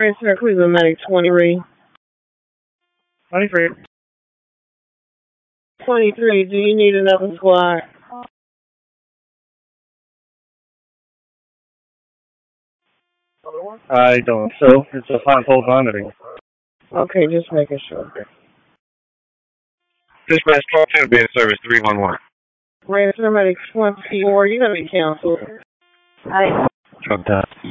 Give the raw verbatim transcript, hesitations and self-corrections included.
Transfer Cleveland Medic twenty-three. twenty-three. twenty-three, do you need another squad? I don't. So it's a fine cold vomiting. Okay, just making sure. Dispatch twelve ten, being service three one one. Transfer Medic twenty-four, you're going to be canceled. Hi. Drop that.